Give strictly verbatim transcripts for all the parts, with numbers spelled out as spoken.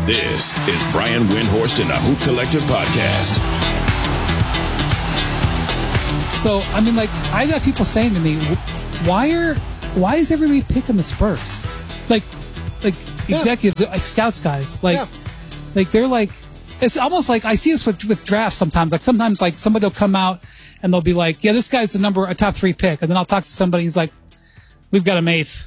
This is Brian Windhorst and the Hoop Collective Podcast. So, I mean, like, I got people saying to me, why are, why is everybody picking the Spurs? Like, like yeah. executives, like scouts guys, like, yeah. like they're like, it's almost like I see this with, with drafts sometimes. Like sometimes, like somebody will come out and they'll be like, yeah, this guy's the number, a top three pick. And then I'll talk to somebody, he's like, we've got him eighth.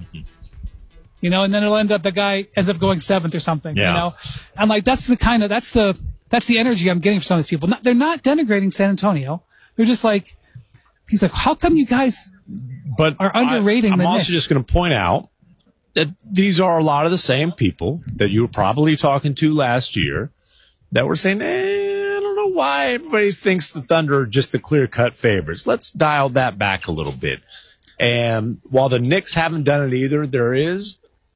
You know, and then it'll end up, the guy ends up going seventh or something, yeah. you know? And like, that's the kind of, that's the, that's the energy I'm getting from some of these people. Not, they're not denigrating San Antonio. They're just like, he's like, how come you guys but are underrating I, I'm the also Knicks? just going to point out that these are a lot of the same people that you were probably talking to last year that were saying, eh, I don't know why everybody thinks the Thunder are just the clear-cut favorites. Let's dial that back a little bit. And while the Knicks haven't done it either, there is,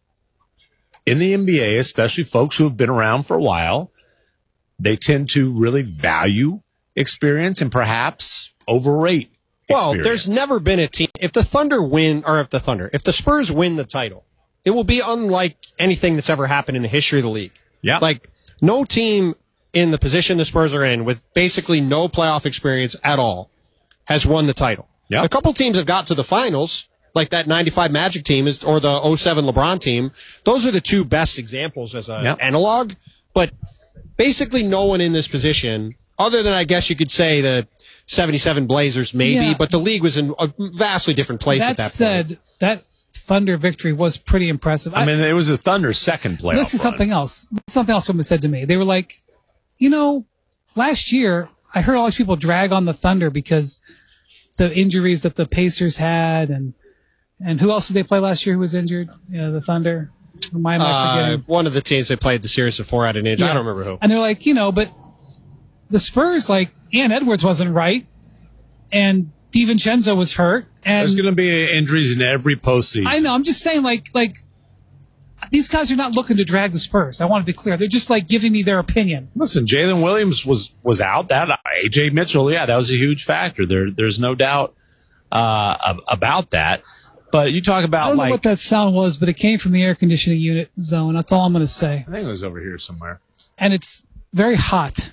in the N B A, especially folks who have been around for a while, they tend to really value experience and perhaps overrate Well, experience. there's never been a team. If the Thunder win, or if the Thunder, if the Spurs win the title, it will be unlike anything that's ever happened in the history of the league. Yeah. Like, no team in the position the Spurs are in with basically no playoff experience at all has won the title. Yeah. A couple teams have got to the finals, like that ninety-five Magic team is, or the oh seven LeBron team. Those are the two best examples as an Yep. analog. But basically no one in this position, other than I guess you could say the seventy-seven Blazers maybe, Yeah. but the league was in a vastly different place That at that said, point. that Thunder victory was pretty impressive. I mean, it was a Thunder's second playoff This is run. something else. This is something else someone said to me. They were like, you know, last year I heard all these people drag on the Thunder because the injuries that the Pacers had, and and who else did they play last year who was injured? You know, the Thunder. Why am I Uh, forgetting? one of the teams that played the series of four had an injury. I Yeah. don't remember who. And they're like, you know, but the Spurs, like, Ian Edwards wasn't right, and DiVincenzo was hurt, and There's going to be injuries in every postseason. I know. I'm just saying, like, like these guys are not looking to drag the Spurs. I want to be clear. They're just like giving me their opinion. Listen, Jalen Williams was was out. That A J Mitchell, yeah, that was a huge factor. There, there's no doubt uh, ab- about that. But you talk I about don't know like what that sound was, but it came from the air conditioning unit zone. That's all I'm going to say. I think it was over here somewhere. And it's very hot.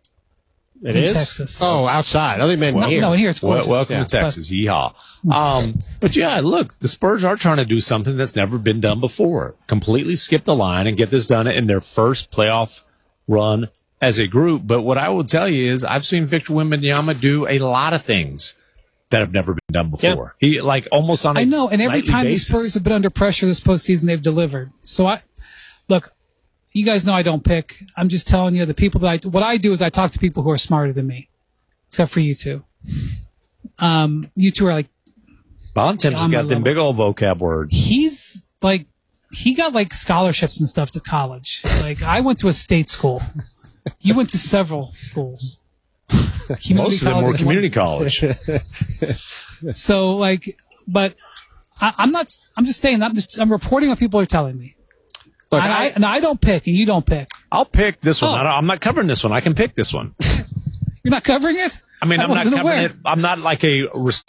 It in is? Texas. Oh, outside. Other than No, here. no, in here it's Well, gorgeous. welcome Yeah, to Texas. Yeehaw. Um, but yeah, look, the Spurs are trying to do something that's never been done before. Completely skip the line and get this done in their first playoff run as a group. But what I will tell you is I've seen Victor Wembanyama do a lot of things that have never been done before. Yeah. He like almost on a I know, and every nightly time basis. the Spurs have been under pressure this postseason, they've delivered. So I look, you guys know I don't pick. I'm just telling you the people that I what I do is I talk to people who are smarter than me, except for you two. Um, you two are like Bontemps has on my got them level. big old vocab words. he's like he got like scholarships and stuff to college. Like I went to a state school. You went to several schools. Community Most of them college were is community one. college. So like, but I, I'm not. I'm just saying. I'm just. I'm reporting what people are telling me. Look, and I, I- and I don't pick, and you don't pick. I'll pick this one. Oh. I don't, I'm not covering this one. I can pick this one. You're not covering it. I mean, I I'm not wasn't covering aware. it. I'm not like a.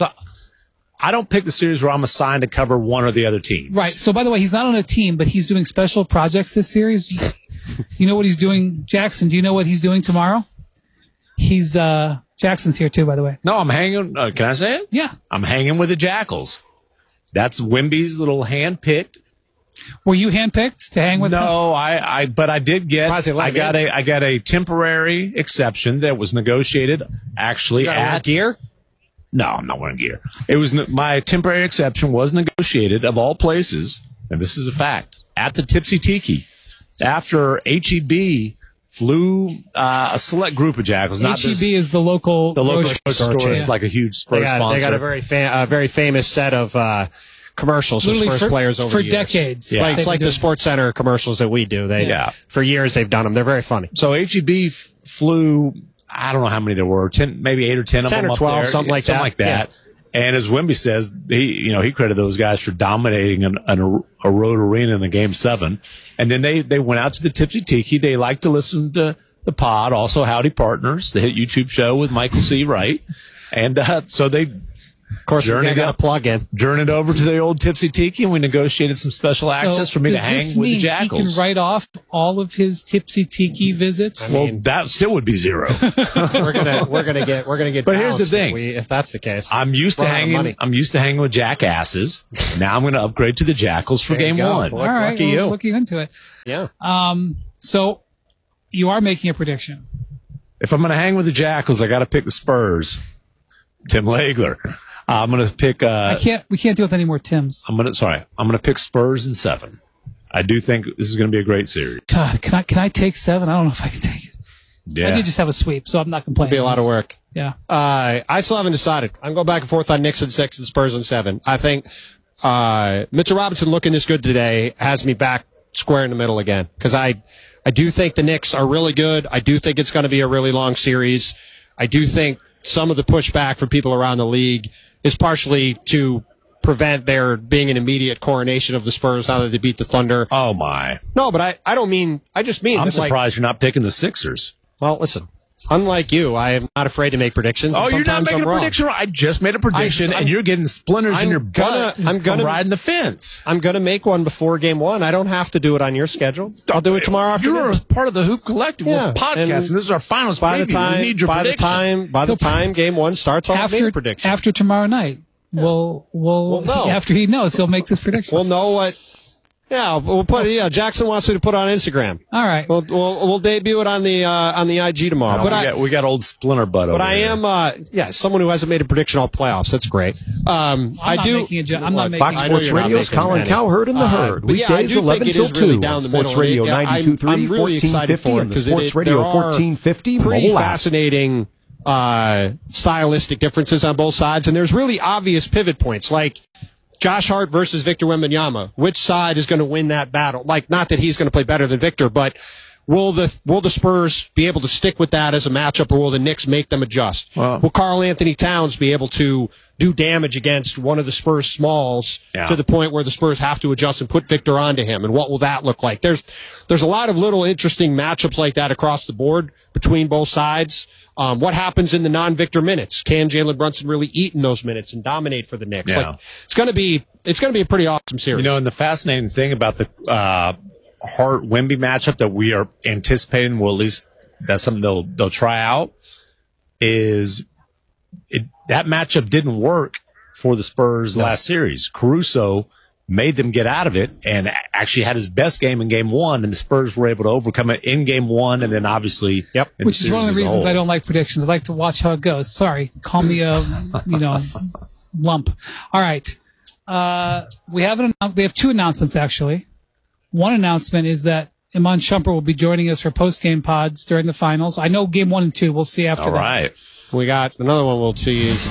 I don't pick the series where I'm assigned to cover one or the other team. Right. So by the way, he's not on a team, but he's doing special projects this series. You, you know what he's doing, Jackson? Do you know what he's doing tomorrow? He's uh Jackson's here too, by the way. No, I'm hanging. Uh, can I say it? Yeah. I'm hanging with the Jackals. That's Wemby's little hand-picked. Were you handpicked to hang with him? No, I, I, but I did get. Surprised they let I him got in. a, I got a temporary exception that was negotiated actually You gotta wear at gear? No, I'm not wearing gear. It was ne- my temporary exception was negotiated of all places, and this is a fact, at the Tipsy Tiki after H E B flew uh, a select group of Jackals. Not H E B this- is the local the local grocery store. chain. It's like a huge They Spurs got, sponsor. they got a very fa- uh, very famous set of uh, commercials of Literally Spurs for- players over for the years. decades. It's Yeah. like, it's They've like been the doing- Sports Center commercials that we do. They Yeah. For years they've done them. They're very funny. So H E B f- flew, I don't know how many there were, ten, maybe eight or ten of ten them or up twelve, there. something like something that. like that. And as Wemby says, he, you know, he credited those guys for dominating an, an, a road arena in the game seven. And then they, they went out to the Tipsy Tiki. They like to listen to the pod, also Howdy Partners, the hit YouTube show with Michael C. Wright. And, uh, so they, Of course, we Journeyed got a up, plug in. journeyed over to the old Tipsy Tiki, and we negotiated some special access for me to does hang this with mean the Jackals. He can write off all of his Tipsy Tiki visits. I well, mean- that still would be zero. We're gonna we're gonna get we're gonna get. But here's the bounced thing. if, we, if that's the case. I'm used to Run out of hanging. money. I'm used to hanging with jackasses. Now I'm going to upgrade to the Jackals for There you game go. one. Look- all right, lucky well, you. looking into it. Yeah. Um, so you are making a prediction. If I'm going to hang with the Jackals, I got to pick the Spurs. Tim Legler. I'm going to pick. Uh, I can't. We can't deal with any more Tims. I'm going to. Sorry, I'm going to pick Spurs in seven. I do think this is going to be a great series. God, can I can I take seven? I don't know if I can take it. Yeah. I did just have a sweep, so I'm not complaining. Be a lot of work. Yeah. Uh, I still haven't decided. I'm going back and forth on Knicks and six and Spurs and seven. I think uh, Mitchell Robinson looking this good today has me back square in the middle again because I I do think the Knicks are really good. I do think it's going to be a really long series. I do think some of the pushback from people around the league is partially to prevent there being an immediate coronation of the Spurs now that they beat the Thunder. Oh my! No, but I, I don't mean I just mean I'm that, like, surprised you're not picking the Sixers. well, listen. Unlike you, I am not afraid to make predictions. Oh, and you're not sometimes making I'm a wrong. prediction. I just made a prediction, I'm- and you're getting splinters I'm in your gonna- butt I'm gonna- from riding the fence. I'm going to make one before game one. I don't have to do it on your schedule. I'll do it tomorrow afternoon. You're a part of the Hoop Collective. Yeah, We're podcasting. and This is our finals by the preview. time, we need your by the prediction. time, by the time game one starts, I'll make After a prediction. after tomorrow night, we'll we'll We'll know. after he knows, he'll make this prediction. We'll know what. Yeah, we'll put. Yeah, Jackson wants me to put it on Instagram. All right. We'll we'll, we'll debut it on the uh, on the I G tomorrow. No, but we, I got, we got old Splinter Butt over but I here. am uh, yeah someone who hasn't made a prediction all playoffs. That's great. Um, I'm I not do. making a ju- I'm not What? making- Fox I know Sports you're not Radio's making Colin any. Cowherd in the Uh, Herd. but yeah, I Weekdays do think eleven it till is really two down on the Sports middle. Radio Yeah, I'm- ninety-two point three, I'm really excited for it and the because Sports it, Radio there are fourteen fifty pretty mobile app. fascinating uh, stylistic differences on both sides, and there's really obvious pivot points like Josh Hart versus Victor Wembanyama. Which side is going to win that battle? Like, not that he's going to play better than Victor, but will the will the Spurs be able to stick with that as a matchup, or will the Knicks make them adjust? Well- will Karl Anthony Towns be able to do damage against one of the Spurs smalls Yeah. to the point where the Spurs have to adjust and put Victor onto him? And what will that look like? There's there's a lot of little interesting matchups like that across the board between both sides. Um, what happens in the non-Victor minutes? Can Jalen Brunson really eat in those minutes and dominate for the Knicks? Yeah. Like, it's going to be it's going to be a pretty awesome series. You know, and the fascinating thing about the uh, Hart Wemby matchup that we are anticipating, well, at least that's something they'll they'll try out, is it that matchup didn't work for the Spurs last series. Caruso made them get out of it and actually had his best game in game one, and the Spurs were able to overcome it in game one, and then obviously, Yep. in Which is one of the series as a reasons I whole. don't like predictions. I like to watch how it goes. Sorry, call me a you know lump. All right, uh, we have an announce- we have two announcements actually. One announcement is that Iman Shumpert will be joining us for post game pods during the finals. I know game one and two. We'll see after All that. right. we got another one we'll tease.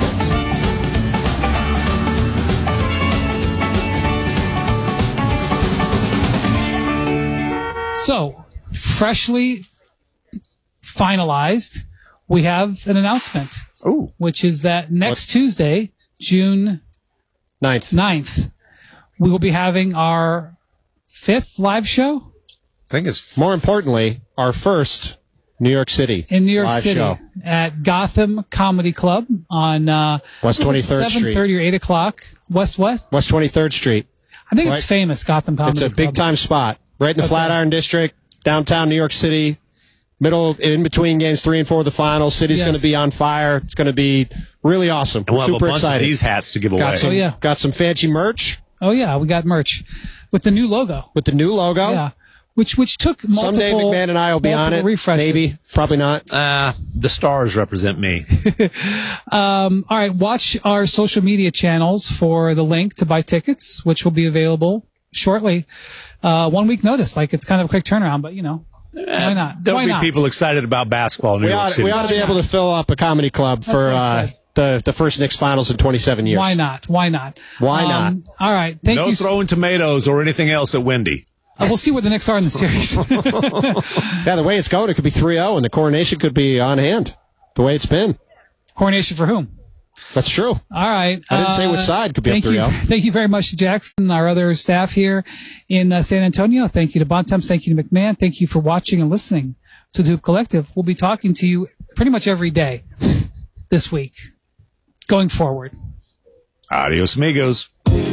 So, freshly finalized, we have an announcement, Ooh. which is that next Tuesday, June Ninth. ninth, we will be having our fifth live show I think it's More importantly, our first New York City in New York live City show. at Gotham Comedy Club on uh, West twenty-third Street. seven thirty or eight o'clock. West what? West twenty-third Street. I think Right. it's famous, Gotham Comedy It's a Club. big time spot, right in the Okay. Flatiron District, downtown New York City. Middle in between games three and four of the finals. City's Yes. going to be on fire. It's going to be really awesome. and we'll We're have a super bunch excited. of these hats to give away. got some, Oh, yeah. got some fancy merch Oh, yeah, we got merch with the new logo. with the new logo. Yeah. Which which took multiple Someday McMahon and I will be on multiple it. refreshes. Maybe, probably not. Uh, the stars represent me. Um, all right, watch our social media channels for the link to buy tickets, which will be available shortly. Uh, one week notice, like it's kind of a quick turnaround, but you know, why not? There'll Why be not? people excited about basketball in New We York ought, City. we ought to be Why able not? to fill up a comedy club for what I uh, said. the the first Knicks finals in twenty-seven years. Why not? Why not? Why not? All right, thank no you. throwing tomatoes or anything else at Wendy. Uh, we'll see where the Knicks are in the series. Yeah, the way it's going, it could be three oh, and the coronation could be on hand. The way it's been. Coronation for whom? That's true. All right. I didn't say which Uh, side could be up thank you, three oh. Thank you very much to Jackson, our other staff here in uh, San Antonio. Thank you to Bontemps. Thank you to McMahon. Thank you for watching and listening to the Hoop Collective. We'll be talking to you pretty much every day this week going forward. Adios, amigos.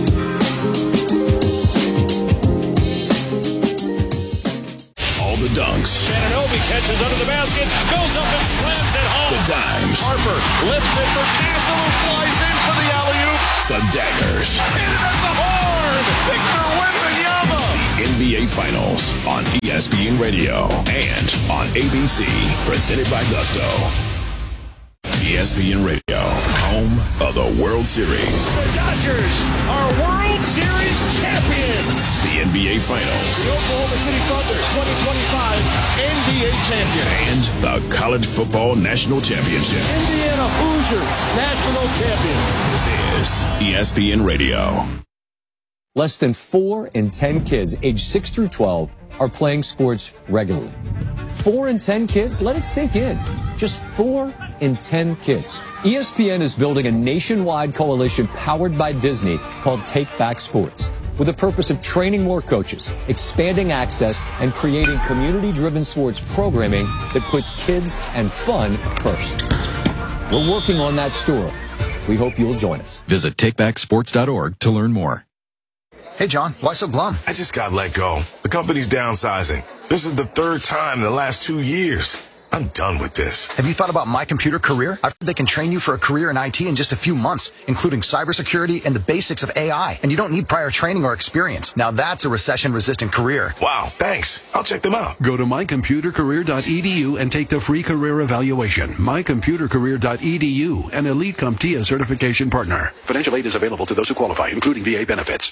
All the dunks. Anunoby catches under the basket, goes up and slams it home. The dimes. Harper lifts it for Nassau, who flies in for the alley-oop. The daggers. Hit it at the horn. Victor Wembanyama. The N B A Finals on E S P N Radio and on A B C. Presented by Gusto. E S P N Radio, home of the World Series. The Dodgers are World Series champions. The N B A Finals. The Oklahoma City Thunder twenty twenty-five N B A champion. And the College Football National Championship. Indiana Hoosiers national champions. This is E S P N Radio. Less than four in ten kids aged six through twelve are playing sports regularly. Four in ten kids? Let it sink in. Just four in ten kids. E S P N is building a nationwide coalition powered by Disney called Take Back Sports, with the purpose of training more coaches, expanding access, and creating community-driven sports programming that puts kids and fun first. We're working on that story. We hope you'll join us. Visit take back sports dot org to learn more. Hey, John, why so glum? I just got let go. The company's downsizing. This is the third time in the last two years. I'm done with this. Have you thought about My Computer Career? I've heard they can train you for a career in I T in just a few months, including cybersecurity and the basics of A I. And you don't need prior training or experience. Now that's a recession-resistant career. Wow, thanks. I'll check them out. Go to my computer career dot e d u and take the free career evaluation. my computer career dot e d u, an Elite CompTIA certification partner. Financial aid is available to those who qualify, including V A benefits.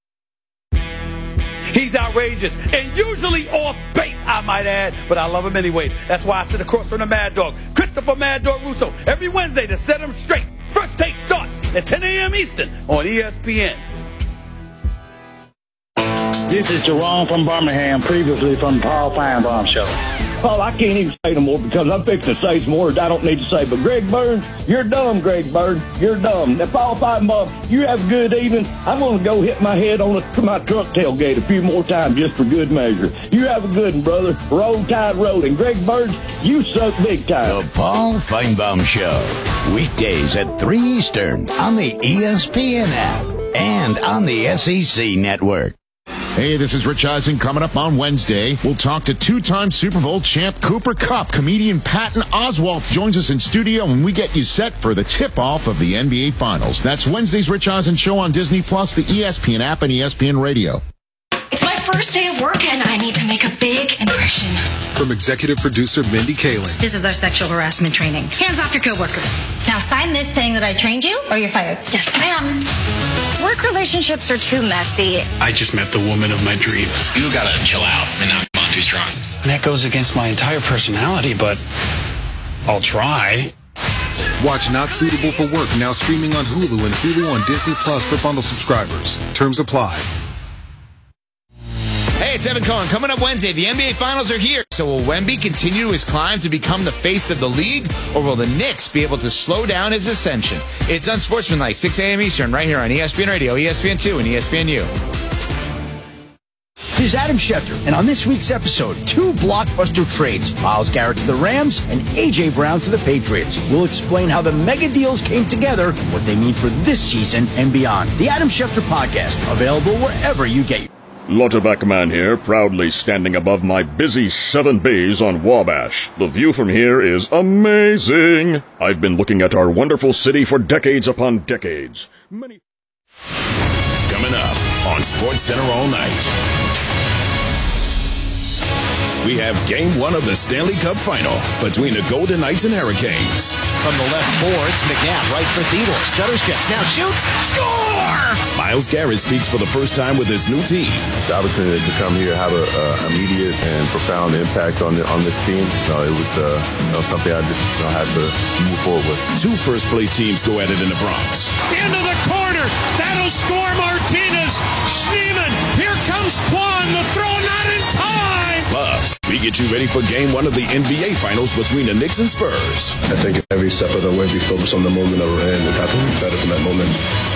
He's outrageous and usually off base, I might add, but I love him anyways. That's why I sit across from the Mad Dog, Christopher Mad Dog Russo, every Wednesday to set him straight. First Take starts at ten a.m. Eastern on E S P N. This is Jerome from Birmingham, previously from the Paul Feinbaum Show. Paul, I can't even say no more because I'm fixing to say some words I don't need to say. But Greg Burns, you're dumb, Greg Burns. You're dumb. Now, Paul Feinbaum, you have a good evening. I'm going to go hit my head on the, my truck tailgate a few more times just for good measure. You have a good one, brother. Roll Tide Road. And Greg Burns, you suck big time. The Paul Feinbaum Show. Weekdays at three Eastern on the E S P N app and on the S E C network. Hey, this is Rich Eisen. Coming up on Wednesday, we'll talk to two-time Super Bowl champ Cooper Kupp. Comedian Patton Oswalt joins us in studio when we get you set for the tip-off of the N B A Finals. That's Wednesday's Rich Eisen Show on Disney Plus, the E S P N app, and E S P N Radio. It's my first day of work, and I need to make a big impression. From executive producer Mindy Kaling. This is our sexual harassment training. Hands off your coworkers. Now sign this saying that I trained you, or you're fired. Yes, ma'am. Work relationships are too messy. I just met the woman of my dreams. You gotta chill out and not come on too strong. And that goes against my entire personality, but I'll try. Watch Not Suitable for Work now streaming on Hulu and Hulu on Disney Plus for bundle subscribers. Terms apply. Hey, it's Evan Cohen. Coming up Wednesday, the N B A Finals are here. So will Wemby continue his climb to become the face of the league, or will the Knicks be able to slow down his ascension? It's Unsportsmanlike, six a.m. Eastern, right here on E S P N Radio, E S P N two, and E S P N U. This is Adam Schefter, and on this week's episode, two blockbuster trades, Myles Garrett to the Rams and A J. Brown to the Patriots. We'll explain how the mega deals came together, what they mean for this season and beyond. The Adam Schefter Podcast, available wherever you get your Lauterbach Man here, proudly standing above my busy Southern Bays on Wabash. The view from here is amazing. I've been looking at our wonderful city for decades upon decades. Many... Coming up on Sports Center all night, we have game one of the Stanley Cup Final between the Golden Knights and Hurricanes. From the left boards, McNabb right for Theodore. Stutter step, now shoots, score! Myles Garrett speaks for the first time with his new team. The opportunity to come here have an immediate and profound impact on the, on this team. You know, it was uh, you know, something I just you know, had to move forward with. Two first-place teams go at it in the Bronx. Into the corner, that'll score Martinez. Schneemann, here comes Quan, the throw not in time. Plus, we get you ready for game one of the N B A Finals between the Knicks and Spurs. I think every step of the way we focus on the moment that we're in and how to be better from that moment.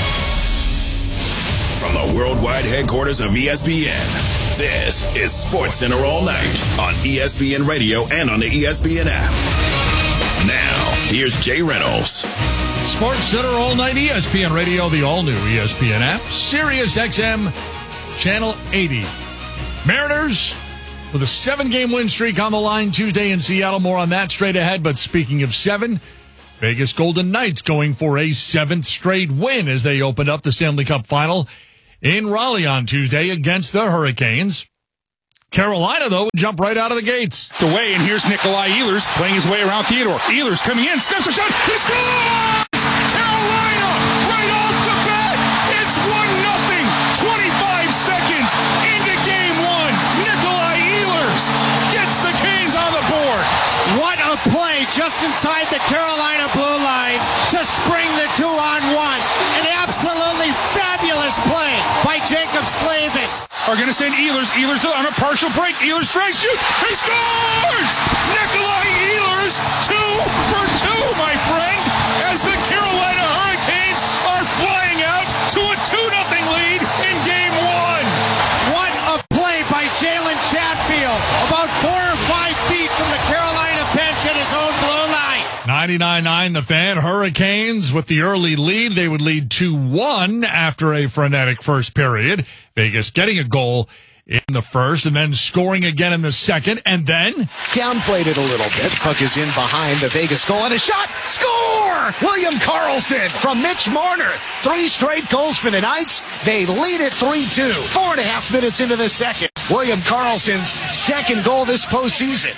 From the worldwide headquarters of E S P N, this is Sports Center all night on E S P N Radio and on the E S P N app. Now, here's Jay Reynolds. Sports Center all night E S P N Radio, the all-new E S P N app, Sirius X M, Channel eighty. Mariners with a seven-game win streak on the line Tuesday in Seattle. More on that straight ahead. But speaking of seven, Vegas Golden Knights going for a seventh straight win as they opened up the Stanley Cup Final in Raleigh on Tuesday against the Hurricanes. Carolina, though, jump right out of the gates. It's away, and here's Nikolai Ehlers playing his way around Theodore. Ehlers coming in, snaps a shot, he scores! Carolina, right off the bat, it's one nothing. twenty-five seconds into game one. Nikolai Ehlers gets the Canes on the board. What a play just inside the Carolina blue line to spring the two on one. An absolutely fabulous play by Jacob Slavin. Are going to send Ehlers. Ehlers on a partial break. Ehlers strikes, shoots, he scores! Nikolai Ehlers, two for two, my friend, as the Carolina Hurricanes are flying out to a two nothing lead in game one. What a play by Jalen Chatfield, about four or five feet from the Carolina bench at his own blue line. ninety-nine nine The Fan. Hurricanes with the early lead. They would lead two one after a frenetic first period. Vegas getting a goal in the first and then scoring again in the second, and then downplayed it a little bit. Puck is in behind the Vegas goal, and a shot. Score! William Karlsson from Mitch Marner. Three straight goals for the Knights. They lead it three two. Four and a half minutes into the second. William Karlsson's second goal this postseason.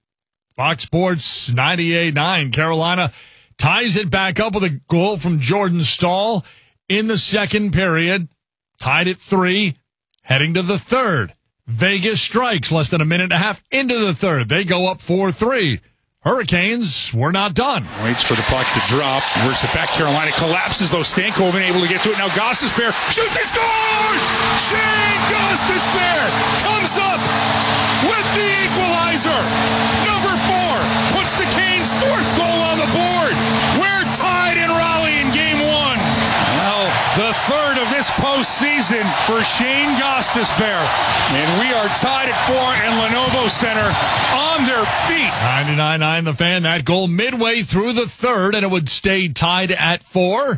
Fox Sports ninety-eight nine. Carolina ties it back up with a goal from Jordan Staal in the second period. Tied at three, heading to the third. Vegas strikes less than a minute and a half into the third. They go up four three. Hurricanes were not done. Waits for the puck to drop. Works it back. Carolina collapses, though. Stankoven able to get to it. Now Gostisbehere shoots and scores! Shane Gostisbehere comes up with the equalizer. Number four puts the Canes' fourth goal on the board. We're tied in Raleigh in game one. Well, the third of this postseason for Shane Gostisbehere. And we are tied at four in Lenovo Center on their feet. ninety-nine nine The Fan. That goal midway through the third, and it would stay tied at four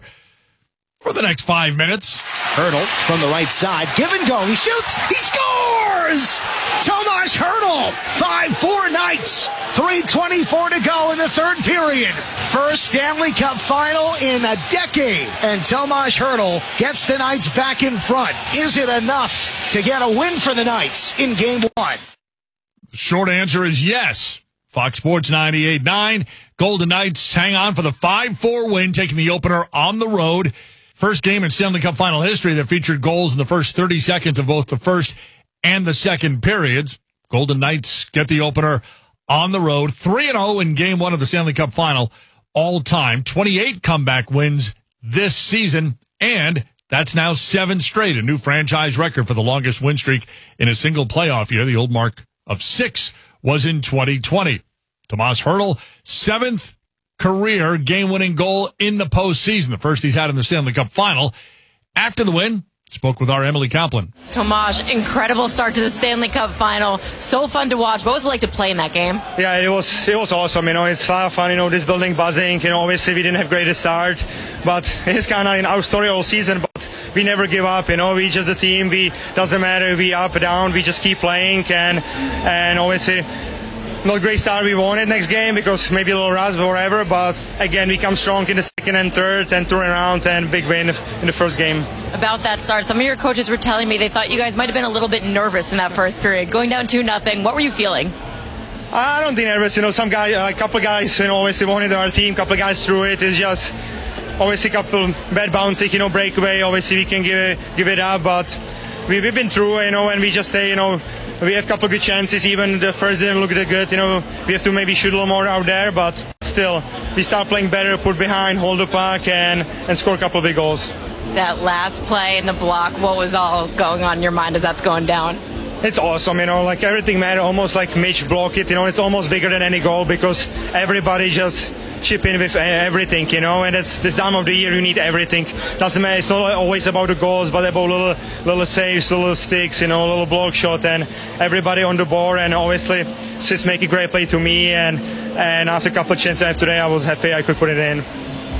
for the next five minutes. Hurdle from the right side. Give and go. He shoots. He scores! Tomas Hurdle. five four Knights. three twenty-four to go in the third period. First Stanley Cup final in a decade. And Tomas Hurdle gets the Knights back in front. Is it enough to get a win for the Knights in game one? The short answer is yes. Fox Sports ninety-eight nine. Golden Knights hang on for the five four win, taking the opener on the road. First game in Stanley Cup final history that featured goals in the first thirty seconds of both the first and the second periods. Golden Knights get the opener on the road. three and oh in game one of the Stanley Cup final all time. twenty-eight comeback wins this season, and that's now seven straight, a new franchise record for the longest win streak in a single playoff year. The old mark of six was in twenty twenty. Tomas Hurdle, seventh career game-winning goal in the postseason, the first he's had in the Stanley Cup final. After the win, spoke with our Emily Kaplan. Tomas, incredible start to the Stanley Cup final. So fun to watch. What was it like to play in that game? Yeah, it was it was awesome. You know, it's a lot of fun. You know, this building buzzing. You know, obviously we didn't have greatest start, but it's kind of in our story all season. But we never give up. You know, we just a team. We doesn't matter. We up or down. We just keep playing, and and obviously. Not a great start, we won it next game because maybe a little rust or whatever, but again we come strong in the second and third and turn around and big win in the first game. About that start, some of your coaches were telling me they thought you guys might have been a little bit nervous in that first period, going down two nothing. What were you feeling? I don't think nervous, you know, some guy, a couple of guys, you know, obviously wanted our team, a couple of guys threw it. It's just obviously a couple bad bouncing, you know, breakaway. Obviously we can give it, give it up, but we, we've been through, you know, and we just stay, you know. We have a couple of good chances, even the first didn't look that good, you know, we have to maybe shoot a little more out there, but still, we start playing better, put behind, hold the puck, and, and score a couple of big goals. That last play in the block, what was all going on in your mind as that's going down? It's awesome, you know, like everything matters, almost like Mitch blocked it, you know, it's almost bigger than any goal because everybody just chip in with everything, you know, and it's this time of the year you need everything. Doesn't matter, it's not always about the goals, but about little little saves, little sticks, you know, little block shot, and everybody on the board. And obviously Sis make a great play to me, and and after a couple of chances I have today, I was happy I could put it in.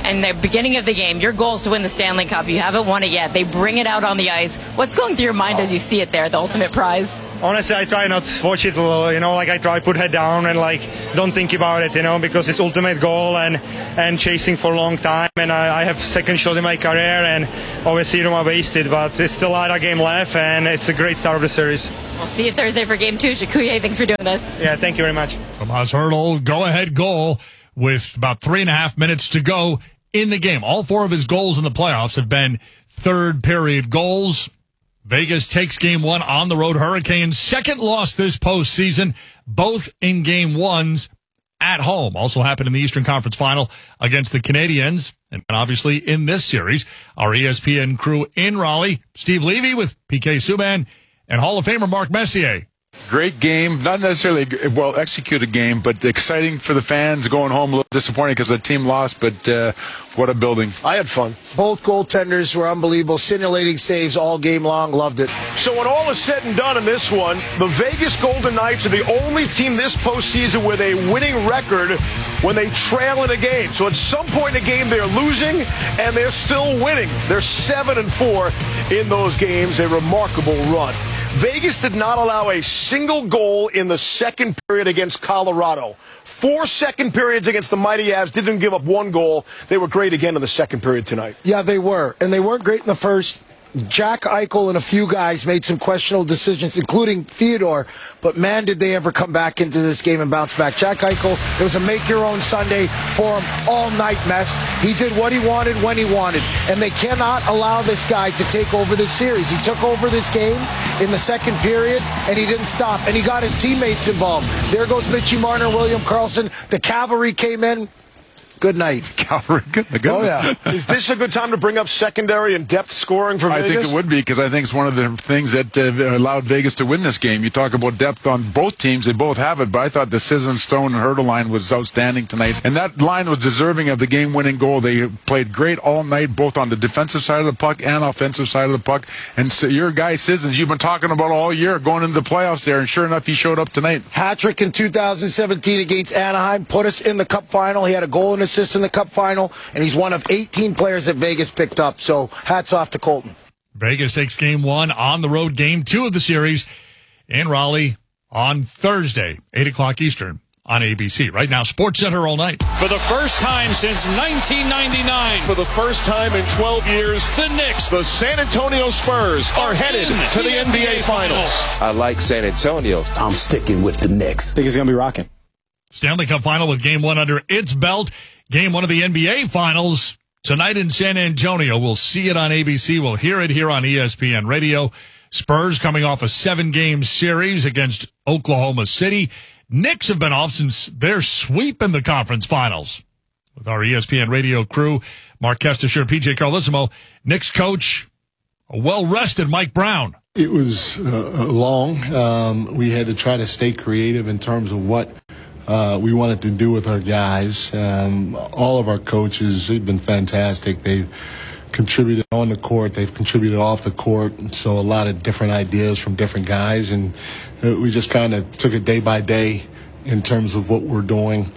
and the beginning of the game, your goal is to win the Stanley Cup. You haven't won it yet. They bring it out on the ice. What's going through your mind as you see it there, the ultimate prize? Honestly, I try not to watch it, you know, like I try put head down and like don't think about it, you know, because it's ultimate goal and and chasing for a long time, and I, I have second shot in my career, and obviously, you know, I wasted, but there's still a lot of game left, and it's a great start of the series. We'll see you Thursday for game two. Shikuye, thanks for doing this. Yeah, thank you very much. Tomas Hertl, go-ahead goal with about three and a half minutes to go in the game. All four of his goals in the playoffs have been third-period goals. Vegas takes game one on the road. Hurricanes' second loss this postseason, both in game ones at home. Also happened in the Eastern Conference Final against the Canadiens. And obviously in this series, our E S P N crew in Raleigh, Steve Levy with P K Subban and Hall of Famer Mark Messier. Great game, not necessarily a well executed game, but exciting for the fans. Going home a little disappointed because the team lost, but uh, what a building. I had fun. Both goaltenders were unbelievable, scintillating saves all game long. Loved it. So when all is said and done in this one, the Vegas Golden Knights are the only team this postseason with a winning record when they trail in a game. So at some point in the game, they're losing, and they're still winning. They're seven and four in those games, a remarkable run. Vegas did not allow a single goal in the second period against Colorado. Four second periods against the Mighty Avs, didn't give up one goal. They were great again in the second period tonight. Yeah, they were. And they weren't great in the first. Jack Eichel and a few guys made some questionable decisions, including Theodore. But, man, did they ever come back into this game and bounce back. Jack Eichel, it was a make-your-own Sunday for him all-night mess. He did what he wanted when he wanted. And they cannot allow this guy to take over this series. He took over this game in the second period, and he didn't stop. And he got his teammates involved. There goes Mitchie Marner, William Karlsson. The cavalry came in. Good night. Cavalry, good, good. Oh, yeah. Is this a good time to bring up secondary and depth scoring for Vegas? I think it would be, because I think it's one of the things that uh, allowed Vegas to win this game. You talk about depth on both teams. They both have it, but I thought the Sisson, Stone, and Hertl line was outstanding tonight. And that line was deserving of the game-winning goal. They played great all night, both on the defensive side of the puck and offensive side of the puck. And so your guy, Sisson, you've been talking about all year, going into the playoffs there, and sure enough, he showed up tonight. Hat-trick in two thousand seventeen against Anaheim, put us in the Cup final. He had a goal and assist in the Cup final. And he's one of eighteen players that Vegas picked up. So hats off to Colton. Vegas takes game one on the road, game two of the series in Raleigh on Thursday, eight o'clock Eastern on A B C. Right now, Sports Center all night. For the first time since nineteen ninety-nine. For the first time in twelve years, the Knicks, the San Antonio Spurs, are headed to the, the N B A Finals. I like San Antonio. I'm sticking with the Knicks. I think it's going to be rocking. Stanley Cup final with game one under its belt. Game one of the N B A Finals tonight in San Antonio. We'll see it on A B C. We'll hear it here on E S P N Radio. Spurs coming off a seven-game series against Oklahoma City. Knicks have been off since their sweep in the conference finals. With our E S P N Radio crew, Mark Kestisher, P J Carlissimo, Knicks coach, a well-rested Mike Brown. It was uh, long. Um, we had to try to stay creative in terms of what Uh, we wanted to do with our guys. Um, all of our coaches, they've been fantastic. They've contributed on the court. They've contributed off the court. So a lot of different ideas from different guys. And uh, we just kind of took it day by day in terms of what we're doing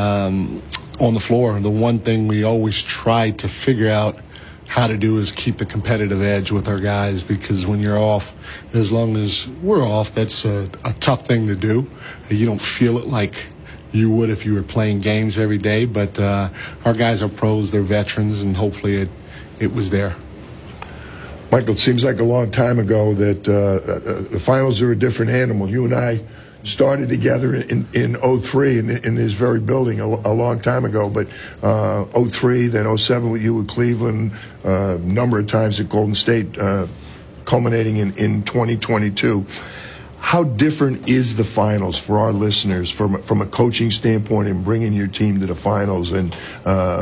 um, on the floor. The one thing we always try to figure out how to do is keep the competitive edge with our guys, because when you're off, as long as we're off, that's a, a tough thing to do. You don't feel it like you would if you were playing games every day, but uh, our guys are pros, they're veterans, and hopefully it, it was there. Michael, it seems like a long time ago that uh, uh, the finals are a different animal. You and I started together in, in oh three in, in this very building a, a long time ago, but uh, oh three, then oh seven with you with Cleveland, a uh, number of times at Golden State, uh, culminating in, in twenty twenty-two. How different is the finals for our listeners from, from a coaching standpoint and bringing your team to the finals, and uh,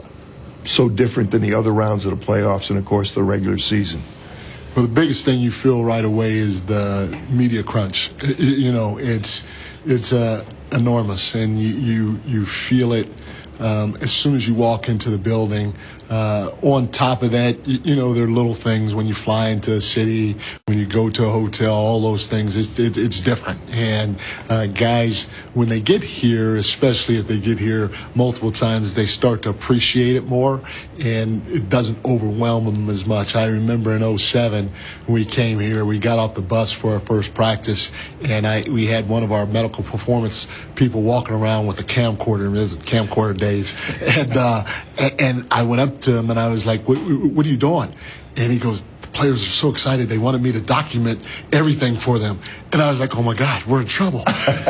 so different than the other rounds of the playoffs and, of course, the regular season? Well, the biggest thing you feel right away is the media crunch. You know, it's it's uh, enormous, and you, you, you feel it um, as soon as you walk into the building. Uh, on top of that, you, you know, there are little things when you fly into a city, when you go to a hotel, all those things, it, it, it's different. And uh, guys, when they get here, especially if they get here multiple times, they start to appreciate it more, and it doesn't overwhelm them as much. I remember in oh seven, when we came here, we got off the bus for our first practice, and I we had one of our medical performance people walking around with a camcorder. It was camcorder days. And, uh, and I went up to him and I was like, what, what are you doing? And he goes, the players are so excited. They wanted me to document everything for them. And I was like, oh my God, we're in trouble.